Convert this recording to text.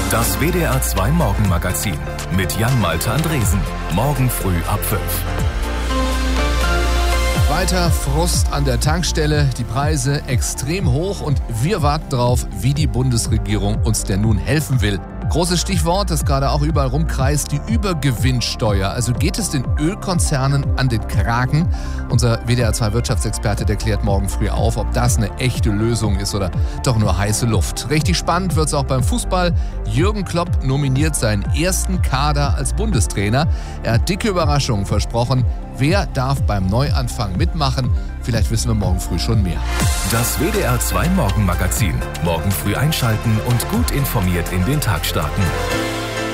Das WDR 2 Morgenmagazin mit Jan-Malte Andresen. Morgen früh ab 5. Weiter Frust an der Tankstelle, die Preise extrem hoch und wir warten darauf, wie die Bundesregierung uns denn nun helfen will. Großes Stichwort, das gerade auch überall rumkreist, die Übergewinnsteuer. Also geht es den Ölkonzernen an den Kragen? Unser WDR 2 Wirtschaftsexperte, der klärt morgen früh auf, ob das eine echte Lösung ist oder doch nur heiße Luft. Richtig spannend wird es auch beim Fußball. Jürgen Klopp nominiert seinen ersten Kader als Bundestrainer. Er hat dicke Überraschungen versprochen. Wer darf beim Neuanfang mitmachen? Vielleicht wissen wir morgen früh schon mehr. Das WDR 2 Morgenmagazin. Morgen früh einschalten und gut informiert in den Tag starten.